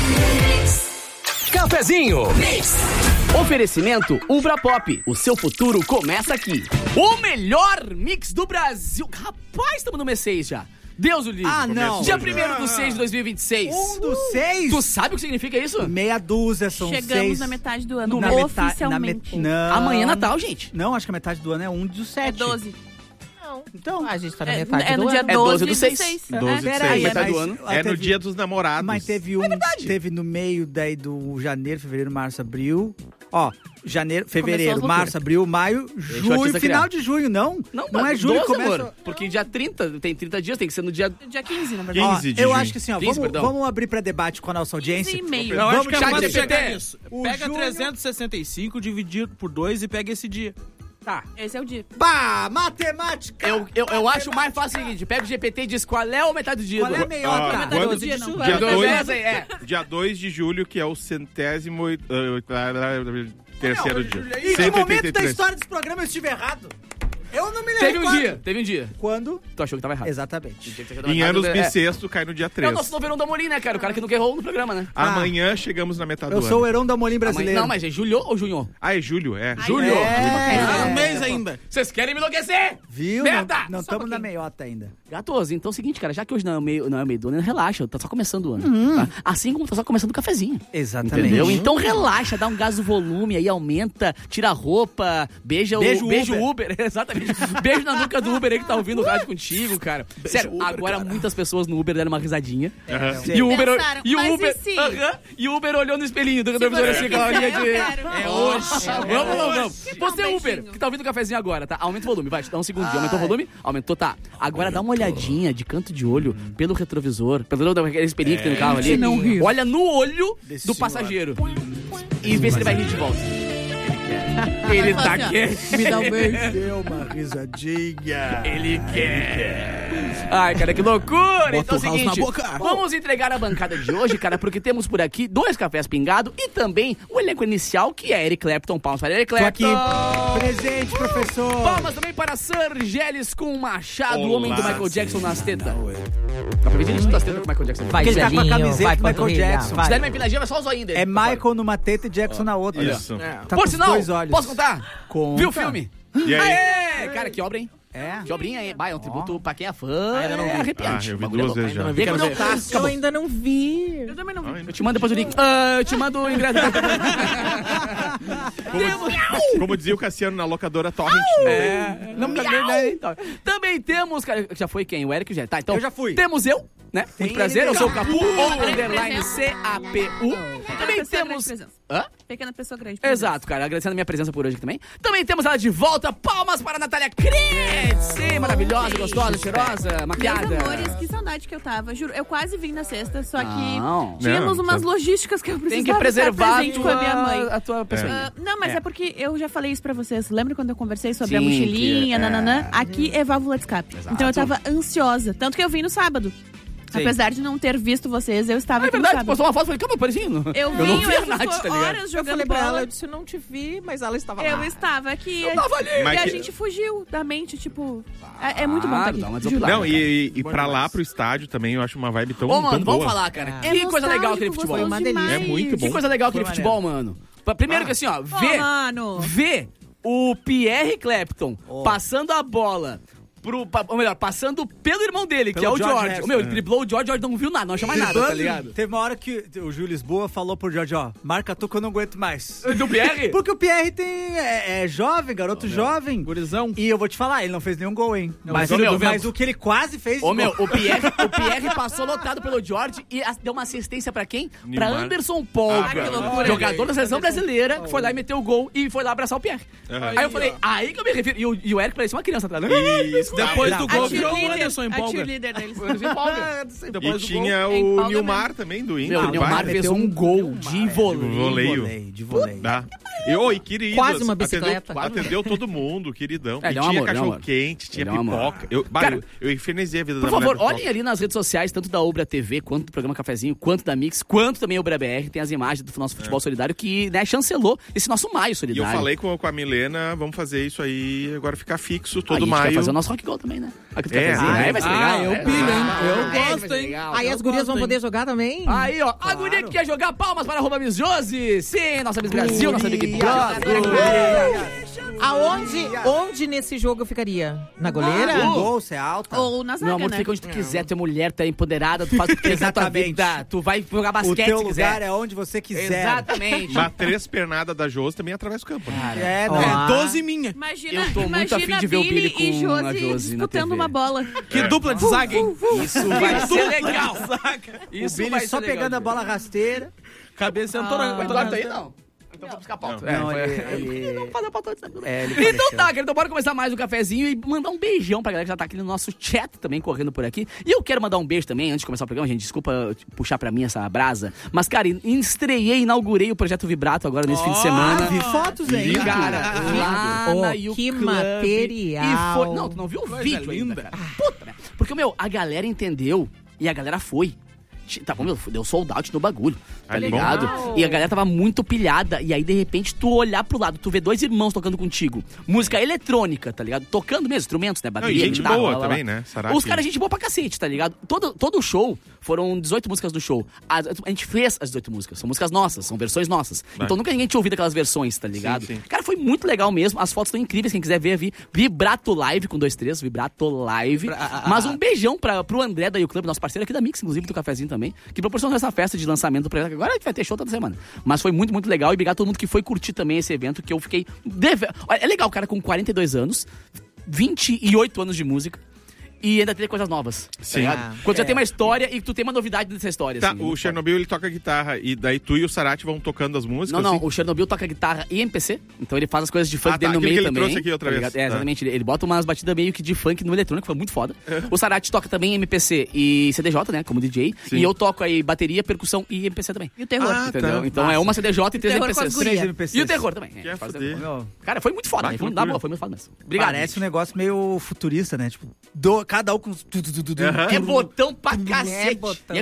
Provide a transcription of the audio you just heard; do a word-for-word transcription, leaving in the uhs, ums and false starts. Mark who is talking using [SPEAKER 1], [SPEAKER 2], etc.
[SPEAKER 1] Cafezinho. Oferecimento Ubra Pop. O seu futuro começa aqui. O melhor mix do Brasil. Rapaz, estamos no mês seis já. Deus o livre.
[SPEAKER 2] Ah, não.
[SPEAKER 1] Dia primeiro do seis de dois mil e vinte e seis.
[SPEAKER 2] Um do seis?
[SPEAKER 1] Tu sabe o que significa isso?
[SPEAKER 2] Meia dúzia, são
[SPEAKER 3] Chegamos
[SPEAKER 2] seis.
[SPEAKER 3] Chegamos na metade do ano,
[SPEAKER 2] na
[SPEAKER 3] oficialmente.
[SPEAKER 2] Meta, na met... Não.
[SPEAKER 1] Amanhã é Natal, gente.
[SPEAKER 2] Não, acho que a metade do ano é um do sete.
[SPEAKER 3] É doze.
[SPEAKER 4] Não.
[SPEAKER 2] Então,
[SPEAKER 4] a gente tá na
[SPEAKER 3] é,
[SPEAKER 4] metade
[SPEAKER 3] é
[SPEAKER 4] do
[SPEAKER 3] no dia
[SPEAKER 4] ano.
[SPEAKER 1] É doze do seis.
[SPEAKER 5] doze do
[SPEAKER 2] é,
[SPEAKER 5] seis.
[SPEAKER 1] metade
[SPEAKER 2] mas,
[SPEAKER 1] do ano.
[SPEAKER 5] É
[SPEAKER 2] teve,
[SPEAKER 5] no dia dos namorados.
[SPEAKER 2] Mas teve um,
[SPEAKER 1] é verdade.
[SPEAKER 2] teve no meio daí do janeiro, fevereiro, março, abril. Ó, janeiro, fevereiro, março, abril, maio, junho, final de junho, não.
[SPEAKER 1] Não,
[SPEAKER 2] não é julho,
[SPEAKER 1] doze,
[SPEAKER 2] começa...
[SPEAKER 1] amor, porque dia trinta, tem trinta dias, tem que ser no dia...
[SPEAKER 3] Dia quinze, na verdade.
[SPEAKER 2] Ó,
[SPEAKER 5] quinze de
[SPEAKER 2] eu
[SPEAKER 5] junho.
[SPEAKER 2] acho que assim, ó,
[SPEAKER 1] quinze,
[SPEAKER 2] vamos,
[SPEAKER 1] perdão.
[SPEAKER 2] vamos abrir pra debate com a nossa audiência.
[SPEAKER 3] quinze e meio.
[SPEAKER 6] Eu
[SPEAKER 2] Vamos
[SPEAKER 6] acho que é
[SPEAKER 2] chat
[SPEAKER 6] fácil
[SPEAKER 2] G P T.
[SPEAKER 6] chegar nisso.
[SPEAKER 2] O
[SPEAKER 6] Pega
[SPEAKER 2] Júnior-
[SPEAKER 6] trezentos e sessenta e cinco, dividido por dois e pega esse dia.
[SPEAKER 2] Tá.
[SPEAKER 3] Esse é o dia.
[SPEAKER 2] Pá, matemática!
[SPEAKER 1] Eu, eu, eu acho mais fácil o seguinte, pega o G P T e diz qual é a metade do dia.
[SPEAKER 2] Qual
[SPEAKER 1] do...
[SPEAKER 2] é a meiota?
[SPEAKER 5] Ah,
[SPEAKER 3] Metade
[SPEAKER 5] quando-
[SPEAKER 3] do dia, não.
[SPEAKER 5] Dia
[SPEAKER 3] Vai,
[SPEAKER 5] dois-
[SPEAKER 3] vai, vai.
[SPEAKER 1] É.
[SPEAKER 5] Dia dois de julho, que é o centésimo... Uh, terceiro dia.
[SPEAKER 2] Em que
[SPEAKER 5] cento e oitenta
[SPEAKER 2] momento
[SPEAKER 5] e
[SPEAKER 2] da
[SPEAKER 5] três.
[SPEAKER 2] história desse programa eu estive errado? Eu não me lembro.
[SPEAKER 1] Teve um dia, teve um dia.
[SPEAKER 2] Quando?
[SPEAKER 1] Tu achou que tava errado.
[SPEAKER 2] Exatamente.
[SPEAKER 5] Em anos
[SPEAKER 1] é.
[SPEAKER 5] bissexto, cai no dia
[SPEAKER 1] É o
[SPEAKER 5] três.
[SPEAKER 1] nosso novo Verão da Molim, né, cara? O cara que nunca errou no programa, né?
[SPEAKER 5] Amanhã chegamos na metade
[SPEAKER 2] Eu
[SPEAKER 5] do
[SPEAKER 2] sou o
[SPEAKER 5] ano.
[SPEAKER 2] Heron da Molim brasileiro.
[SPEAKER 1] Não, mas é julho ou junho?
[SPEAKER 5] Ah, é julho, é.
[SPEAKER 1] Julho.
[SPEAKER 2] É.
[SPEAKER 6] Tá no mês ainda.
[SPEAKER 1] Vocês querem me enlouquecer?
[SPEAKER 2] Viu?
[SPEAKER 1] Merda!
[SPEAKER 2] Não
[SPEAKER 1] Só
[SPEAKER 2] estamos
[SPEAKER 1] um
[SPEAKER 2] na
[SPEAKER 1] pouquinho.
[SPEAKER 2] meiota ainda.
[SPEAKER 1] Gatoso, então é o seguinte, cara, já que hoje não é o meio, não é o meio do ano, relaxa, tá só começando o ano. Tá? Assim como tá só começando o cafezinho.
[SPEAKER 2] Exatamente.
[SPEAKER 1] Entendeu? Então relaxa, dá um gás do volume, aí aumenta, tira a roupa, beija
[SPEAKER 2] Beijo
[SPEAKER 1] o
[SPEAKER 2] o
[SPEAKER 1] beijo
[SPEAKER 2] Uber.
[SPEAKER 1] o Uber. Exatamente. Beijo na nuca do Uber aí que tá ouvindo o rádio contigo, cara. Sério,
[SPEAKER 2] Uber,
[SPEAKER 1] agora
[SPEAKER 2] cara.
[SPEAKER 1] muitas pessoas no Uber deram uma risadinha.
[SPEAKER 2] Sim.
[SPEAKER 1] E o Uber,
[SPEAKER 3] Pensaram,
[SPEAKER 1] e o
[SPEAKER 3] mas
[SPEAKER 1] Uber,
[SPEAKER 3] e se?
[SPEAKER 1] aham, e o Uber olhou no espelhinho do retrovisor assim, aquela linha de...
[SPEAKER 3] É
[SPEAKER 1] hoje. Vamos, vamos, vamos.
[SPEAKER 3] hoje.
[SPEAKER 1] Você,
[SPEAKER 3] Dá um
[SPEAKER 1] Uber,
[SPEAKER 3] beijinho.
[SPEAKER 1] que tá ouvindo o cafezinho agora, tá? Aumenta o volume, vai, te dá um segundinho. Aumentou o volume? Aumentou, tá. Agora dá uma olhadinha de canto de olho pelo retrovisor, pelo aquele espelhinho que tem no carro ali.
[SPEAKER 3] não riu.
[SPEAKER 1] Olha no olho
[SPEAKER 2] Desse
[SPEAKER 1] do
[SPEAKER 2] senhor.
[SPEAKER 1] passageiro. E vê se ele vai rir de volta. Ele tá
[SPEAKER 3] Assim, ó,
[SPEAKER 1] querendo.
[SPEAKER 3] Me dá um beijo.
[SPEAKER 2] Deu uma risadinha.
[SPEAKER 1] Ele quer. Ai, cara, que loucura!
[SPEAKER 6] Bota
[SPEAKER 1] então é o
[SPEAKER 6] o house
[SPEAKER 1] seguinte,
[SPEAKER 6] na boca.
[SPEAKER 1] vamos entregar a bancada de hoje, cara, porque temos por aqui dois cafés pingados e também o elenco inicial, que é Eric Clapton. Palmas para Eric
[SPEAKER 2] Tô
[SPEAKER 1] Clapton.
[SPEAKER 2] aqui. Presente, professor.
[SPEAKER 1] Palmas também para Sir Geles com o machado, o
[SPEAKER 5] Olá,
[SPEAKER 1] homem do Michael Jackson nas tetas.
[SPEAKER 2] Não, é.
[SPEAKER 1] Dá pra ver direitinho das tetas do Michael Jackson.
[SPEAKER 4] Vai,
[SPEAKER 2] Porque ele tá com a
[SPEAKER 4] velhinho,
[SPEAKER 2] camiseta
[SPEAKER 4] vai,
[SPEAKER 2] do Michael
[SPEAKER 4] panturrilha,
[SPEAKER 2] Jackson.
[SPEAKER 4] vai.
[SPEAKER 1] Se der uma empiladinha, vai só o zoinho dele.
[SPEAKER 2] É Michael numa teta e Jackson na outra.
[SPEAKER 5] Isso.
[SPEAKER 2] Tá
[SPEAKER 1] Por
[SPEAKER 2] com
[SPEAKER 1] sinal,
[SPEAKER 2] os dois olhos.
[SPEAKER 1] posso contar?
[SPEAKER 2] Conta.
[SPEAKER 1] Viu o filme?
[SPEAKER 5] E aí?
[SPEAKER 1] Aê! Cara, que obra, hein?
[SPEAKER 2] É?
[SPEAKER 1] Que obrinha, hein? Bah, é um tributo pra quem é fã.
[SPEAKER 6] ainda não vi.
[SPEAKER 1] É arrepiante.
[SPEAKER 5] Ah, eu vi
[SPEAKER 1] O bagulho é
[SPEAKER 5] duas
[SPEAKER 1] louco.
[SPEAKER 5] vezes já.
[SPEAKER 1] Vê quando eu tá.
[SPEAKER 4] Eu ainda não vi.
[SPEAKER 3] Eu também não vi.
[SPEAKER 1] Eu te mando depois o link. Ah, eu te mando o ingresso.
[SPEAKER 5] Como, como dizia o Cassiano na locadora Torrent.
[SPEAKER 1] É, não me então. Também temos, cara, já foi quem? O Eric já. Tá, então.
[SPEAKER 2] Eu já fui.
[SPEAKER 1] Temos eu, né? Muito
[SPEAKER 2] Tem
[SPEAKER 1] prazer,
[SPEAKER 2] ele
[SPEAKER 1] eu sou o
[SPEAKER 2] mesmo.
[SPEAKER 1] Capu, ou
[SPEAKER 3] Grande
[SPEAKER 1] underline
[SPEAKER 3] presença.
[SPEAKER 1] C A P U. Também
[SPEAKER 3] Pessoa
[SPEAKER 1] temos.
[SPEAKER 3] grande presença.
[SPEAKER 1] Hã?
[SPEAKER 3] Pequena pessoa grande presença.
[SPEAKER 1] Exato, cara. Agradecendo a minha presença por hoje aqui também. Também temos ela de volta. Palmas para a Natália Cres. Sim, maravilhosa,
[SPEAKER 3] gente.
[SPEAKER 1] gostosa, cheirosa,
[SPEAKER 3] Meus
[SPEAKER 1] maquiada.
[SPEAKER 3] amores, que saudade que eu tava. Juro, eu quase vim na sexta, só que
[SPEAKER 1] Não.
[SPEAKER 3] tínhamos
[SPEAKER 5] Não,
[SPEAKER 3] umas
[SPEAKER 5] tá-
[SPEAKER 3] logísticas que eu precisava
[SPEAKER 1] Tem que preservar
[SPEAKER 3] estar
[SPEAKER 1] a
[SPEAKER 3] presente
[SPEAKER 1] tua,
[SPEAKER 3] com a minha mãe.
[SPEAKER 1] a tua pessoa.
[SPEAKER 3] Ah, não, mas é.
[SPEAKER 1] É.
[SPEAKER 3] porque eu já falei isso pra vocês. Lembra quando eu conversei sobre
[SPEAKER 1] Sim,
[SPEAKER 3] a mochilinha,
[SPEAKER 1] que- é.
[SPEAKER 3] nananã? Aqui é válvula de escape.
[SPEAKER 1] Exato.
[SPEAKER 3] Então eu tava ansiosa. Tanto que eu vim no sábado.
[SPEAKER 1] Sim.
[SPEAKER 3] Apesar de não ter visto vocês, eu estava
[SPEAKER 1] Ah, é
[SPEAKER 3] aqui no
[SPEAKER 1] verdade, tu
[SPEAKER 3] sábado.
[SPEAKER 1] postou uma foto e falei, calma, parecinho.
[SPEAKER 3] Eu
[SPEAKER 1] eu não
[SPEAKER 3] vim,
[SPEAKER 1] vi a
[SPEAKER 3] eu
[SPEAKER 1] Nath,
[SPEAKER 3] ficou
[SPEAKER 1] tá ligado?
[SPEAKER 3] horas
[SPEAKER 4] Eu
[SPEAKER 3] jogando
[SPEAKER 4] falei pra
[SPEAKER 3] bola.
[SPEAKER 4] ela, eu disse, eu não te vi, mas ela estava lá.
[SPEAKER 3] Eu estava aqui.
[SPEAKER 1] Eu tava ali.
[SPEAKER 3] E
[SPEAKER 5] Mas
[SPEAKER 3] a
[SPEAKER 5] que-
[SPEAKER 3] gente fugiu da mente, tipo... É, é muito bom estar
[SPEAKER 1] Claro,
[SPEAKER 3] aqui.
[SPEAKER 1] dá uma
[SPEAKER 3] Juro.
[SPEAKER 1] desopilar.
[SPEAKER 5] Não, e, e pra lá, pro estádio também, eu acho uma vibe tão,
[SPEAKER 1] Ô, mano,
[SPEAKER 5] tão
[SPEAKER 1] vamos
[SPEAKER 5] boa.
[SPEAKER 1] falar, cara.
[SPEAKER 3] É
[SPEAKER 1] Que coisa legal aquele
[SPEAKER 3] nostálgico,
[SPEAKER 1] futebol.
[SPEAKER 3] gostoso
[SPEAKER 4] Uma delícia.
[SPEAKER 3] demais.
[SPEAKER 5] É muito
[SPEAKER 1] Que
[SPEAKER 5] bom.
[SPEAKER 1] coisa legal aquele
[SPEAKER 2] Foi
[SPEAKER 1] futebol, mano. Pa- Primeiro que assim, ó, vê,
[SPEAKER 3] mano.
[SPEAKER 1] vê o Pierre Clapton passando a bola pro, pa- ou melhor, passando pelo irmão dele, que
[SPEAKER 2] Pelo
[SPEAKER 1] é o
[SPEAKER 2] George
[SPEAKER 1] George.
[SPEAKER 2] Harrison.
[SPEAKER 1] O meu, ele driblou o George, o George não viu nada, não achou mais nada, tá ligado?
[SPEAKER 2] Teve uma hora que o Júlio Lisboa falou pro Jorge, ó, marca tu que eu não aguento mais.
[SPEAKER 1] Do Pierre?
[SPEAKER 2] Porque o Pierre tem, é, é jovem, garoto jovem.
[SPEAKER 6] Gurizão.
[SPEAKER 2] E eu vou te falar, ele não fez nenhum gol, hein?
[SPEAKER 1] Não,
[SPEAKER 2] mas,
[SPEAKER 1] mas, ô, meu,
[SPEAKER 2] mas
[SPEAKER 1] meu-
[SPEAKER 2] o que ele quase fez... de
[SPEAKER 1] Ô, meu,
[SPEAKER 2] gol.
[SPEAKER 1] o Pierre, o Pierre passou lotado pelo George e as- deu uma assistência pra quem? Pra
[SPEAKER 5] Neymar.
[SPEAKER 1] Anderson Polga,
[SPEAKER 5] Ah, que
[SPEAKER 3] loucura,
[SPEAKER 1] jogador da seleção
[SPEAKER 3] Anderson
[SPEAKER 1] brasileira, que foi lá e meteu o gol e foi lá abraçar o Pierre.
[SPEAKER 5] Aham.
[SPEAKER 1] Aí eu falei, aí que eu me refiro. E o, e o Eric parecia uma criança atrás.
[SPEAKER 5] Isso,
[SPEAKER 6] Depois
[SPEAKER 2] Não,
[SPEAKER 6] do
[SPEAKER 2] não.
[SPEAKER 6] gol
[SPEAKER 3] A
[SPEAKER 6] virou o
[SPEAKER 3] cheerleader,
[SPEAKER 6] Anderson em
[SPEAKER 3] a
[SPEAKER 6] polga.
[SPEAKER 3] cheerleader deles.
[SPEAKER 1] Você empolga.
[SPEAKER 5] E
[SPEAKER 6] Depois do
[SPEAKER 5] tinha
[SPEAKER 3] Em
[SPEAKER 5] o
[SPEAKER 3] Palga
[SPEAKER 5] Nilmar também, do Inter.
[SPEAKER 1] Meu, o
[SPEAKER 5] vai.
[SPEAKER 1] Nilmar fez
[SPEAKER 2] meteu
[SPEAKER 1] um
[SPEAKER 2] um
[SPEAKER 1] gol
[SPEAKER 2] gol,
[SPEAKER 1] de voleio.
[SPEAKER 5] De voleio.
[SPEAKER 2] De voleio, de voleio.
[SPEAKER 5] Tá. E, ô, e querido.
[SPEAKER 4] Quase uma bicicleta.
[SPEAKER 5] Atendeu, atendeu todo mundo, queridão.
[SPEAKER 1] É,
[SPEAKER 5] e
[SPEAKER 1] ele é um
[SPEAKER 5] tinha
[SPEAKER 1] amor, ele é um
[SPEAKER 5] cachorro
[SPEAKER 1] amor.
[SPEAKER 5] quente, tinha
[SPEAKER 1] Ele é um amor.
[SPEAKER 5] pipoca. Eu, bah,
[SPEAKER 1] Cara,
[SPEAKER 5] eu, eu infernizei a vida
[SPEAKER 1] Por
[SPEAKER 5] da mulher
[SPEAKER 1] favor,
[SPEAKER 5] pipoca.
[SPEAKER 1] olhem ali nas redes sociais, tanto da Ubra T V, quanto do programa Cafezinho, quanto da Mix, quanto também Ubra B R. Tem as imagens do nosso futebol solidário que, né, chancelou esse nosso maio
[SPEAKER 5] E eu
[SPEAKER 1] solidário.
[SPEAKER 5] falei com, com a Milena, vamos fazer isso aí, agora ficar fixo
[SPEAKER 1] a
[SPEAKER 5] todo
[SPEAKER 1] gente
[SPEAKER 5] maio.
[SPEAKER 1] quer fazer o nosso rock goal também, né? Aqui do
[SPEAKER 5] É,
[SPEAKER 1] cafezinho.
[SPEAKER 5] ah,
[SPEAKER 1] Aí vai ser legal.
[SPEAKER 6] Ah, eu
[SPEAKER 1] né?
[SPEAKER 6] pilho, hein?
[SPEAKER 1] Ah,
[SPEAKER 6] Eu
[SPEAKER 1] aí vai
[SPEAKER 6] gosto,
[SPEAKER 1] ser
[SPEAKER 6] hein?
[SPEAKER 1] legal.
[SPEAKER 4] Aí
[SPEAKER 6] Eu
[SPEAKER 4] as gurias
[SPEAKER 6] gosto,
[SPEAKER 4] vão
[SPEAKER 6] hein?
[SPEAKER 4] poder jogar também?
[SPEAKER 1] Aí, ó, a guria que quer jogar palmas para a arroba Miss Josi. Sim, nossa Miss Brasil, nossa Big Brother.
[SPEAKER 4] Aonde, onde nesse jogo eu ficaria? Na goleira?
[SPEAKER 2] Um gol, você é alta.
[SPEAKER 3] Ou na zaga,
[SPEAKER 1] Meu amor, tu
[SPEAKER 3] né?
[SPEAKER 1] fica onde tu quiser, tu é mulher, tu é empoderada, tu faz o que quiser na tua
[SPEAKER 2] Exatamente.
[SPEAKER 1] vida. Tu vai jogar
[SPEAKER 2] O
[SPEAKER 1] basquete
[SPEAKER 2] teu
[SPEAKER 1] se
[SPEAKER 2] lugar
[SPEAKER 1] quiser.
[SPEAKER 2] é onde você quiser.
[SPEAKER 1] Exatamente.
[SPEAKER 5] Mas três pernadas da Josi também atravessa o campo. Né?
[SPEAKER 1] Cara,
[SPEAKER 2] É,
[SPEAKER 1] ó,
[SPEAKER 2] né?
[SPEAKER 6] É doze minha.
[SPEAKER 3] Imagina,
[SPEAKER 1] Eu tô muito
[SPEAKER 3] imagina
[SPEAKER 1] afim de ver o Billy
[SPEAKER 3] Billy e
[SPEAKER 1] com a
[SPEAKER 3] Josi
[SPEAKER 1] Josi na
[SPEAKER 3] disputando
[SPEAKER 1] T V.
[SPEAKER 3] uma bola.
[SPEAKER 6] Que dupla de zaga, hein?
[SPEAKER 1] Isso vai ser legal.
[SPEAKER 2] O
[SPEAKER 1] Isso
[SPEAKER 2] Billy
[SPEAKER 1] vai
[SPEAKER 2] só
[SPEAKER 1] ser legal,
[SPEAKER 2] pegando a
[SPEAKER 1] gente.
[SPEAKER 2] bola rasteira.
[SPEAKER 6] Cabeça entrou
[SPEAKER 3] Ah.
[SPEAKER 1] Mas tu guarda aí, não? Então vou buscar a pauta.
[SPEAKER 2] Não,
[SPEAKER 1] foi-
[SPEAKER 2] ele- ele-
[SPEAKER 1] Não fazer a pauta antes, né?
[SPEAKER 2] É, ele
[SPEAKER 1] Então
[SPEAKER 2] faleceu.
[SPEAKER 1] tá, querido, então bora começar mais um cafezinho e mandar um beijão pra galera que já tá aqui no nosso chat também, correndo por aqui. E eu quero mandar um beijo também, antes de começar o programa, gente, desculpa puxar pra mim essa brasa, mas, cara, estreiei, inaugurei o Projeto Vibrato agora nesse fim de semana.
[SPEAKER 2] Vi fotos aí.
[SPEAKER 1] E, cara, lá
[SPEAKER 4] Oh,
[SPEAKER 1] na U
[SPEAKER 4] que
[SPEAKER 1] Club,
[SPEAKER 4] material.
[SPEAKER 1] E foi... Não, tu não viu o
[SPEAKER 6] Coisa
[SPEAKER 1] vídeo ainda,
[SPEAKER 6] linda.
[SPEAKER 1] cara. Puta, né? Porque, meu, a galera entendeu e a galera foi. Tá bom, meu, deu sold out no bagulho, tá
[SPEAKER 5] Ah, que
[SPEAKER 1] ligado?
[SPEAKER 3] bom.
[SPEAKER 1] E a galera tava muito pilhada, e aí de repente tu olhar pro lado, tu vê dois irmãos tocando contigo, música eletrônica, tá ligado? Tocando mesmo, instrumentos, né?
[SPEAKER 5] Não,
[SPEAKER 1] Bateria,
[SPEAKER 5] e gente
[SPEAKER 1] guitarra,
[SPEAKER 5] boa
[SPEAKER 1] lá, lá, lá.
[SPEAKER 5] também, né? Saraki.
[SPEAKER 1] Os caras, gente boa pra cacete, tá ligado? Todo, todo o show, foram dezoito músicas do show. A, a gente fez as dezoito músicas, são músicas nossas, são versões nossas.
[SPEAKER 5] Vai.
[SPEAKER 1] Então nunca ninguém tinha ouvido aquelas versões, tá ligado?
[SPEAKER 5] Sim, sim.
[SPEAKER 1] Cara, foi muito legal mesmo, as fotos estão incríveis, quem quiser ver, vi. Vibrato Live, com dois, três, Vibrato Live. Mas um beijão pra, pro André da U-Club, nosso parceiro aqui da Mix, inclusive, do cafezinho também, que proporcionou essa festa de lançamento do projeto. Agora a gente vai ter show toda semana. Mas foi muito, muito legal. E obrigado a todo mundo que foi curtir também esse evento, que eu fiquei... Deve... Olha, é legal, cara, com quarenta e dois anos, vinte e oito anos de música, e ainda ter coisas novas.
[SPEAKER 5] Sim.
[SPEAKER 1] Tá ligado? Quando já tem uma história e tu tem uma novidade dessa história.
[SPEAKER 5] Tá,
[SPEAKER 1] assim,
[SPEAKER 5] o
[SPEAKER 1] muito
[SPEAKER 5] Chernobyl ele toca guitarra e daí tu e o Sarati vão tocando as músicas?
[SPEAKER 1] Não, não,
[SPEAKER 5] assim?
[SPEAKER 1] o Chernobyl toca guitarra e M P C, então ele faz as coisas de funk
[SPEAKER 5] Ah, tá,
[SPEAKER 1] dele no
[SPEAKER 5] aquele
[SPEAKER 1] meio
[SPEAKER 5] que ele
[SPEAKER 1] também.
[SPEAKER 5] trouxe aqui outra
[SPEAKER 1] tá
[SPEAKER 5] vez.
[SPEAKER 1] ligado? É,
[SPEAKER 5] Tá.
[SPEAKER 1] exatamente, ele, ele bota umas batidas meio que de funk no eletrônico, foi muito foda. O Sarati toca também M P C e C D J, né, como D J,
[SPEAKER 5] Sim.
[SPEAKER 1] e eu toco aí bateria, percussão e M P C também.
[SPEAKER 3] E o terror.
[SPEAKER 5] Ah,
[SPEAKER 1] Entendeu?
[SPEAKER 5] tá.
[SPEAKER 1] Então é uma C D J e três
[SPEAKER 3] terror
[SPEAKER 1] M P
[SPEAKER 3] com as
[SPEAKER 1] Cs.
[SPEAKER 3] gurias.
[SPEAKER 2] Três M P Cs.
[SPEAKER 1] E o terror também.
[SPEAKER 5] Que
[SPEAKER 1] é,
[SPEAKER 5] é
[SPEAKER 1] faz
[SPEAKER 5] fuder.
[SPEAKER 1] terror.
[SPEAKER 2] Meu,
[SPEAKER 1] Cara, foi muito foda,
[SPEAKER 5] Vai,
[SPEAKER 1] né?
[SPEAKER 5] que
[SPEAKER 1] Foi, na
[SPEAKER 5] loucura.
[SPEAKER 1] boa, foi muito foda mesmo. Obrigado.
[SPEAKER 2] Parece
[SPEAKER 1] gente.
[SPEAKER 2] um negócio meio futurista, né? Tipo, do, cada um com... os tu, tu, tu, tu, tu,
[SPEAKER 5] Aham.
[SPEAKER 1] É botão pra
[SPEAKER 4] É
[SPEAKER 1] cacete.
[SPEAKER 4] botão.
[SPEAKER 1] E é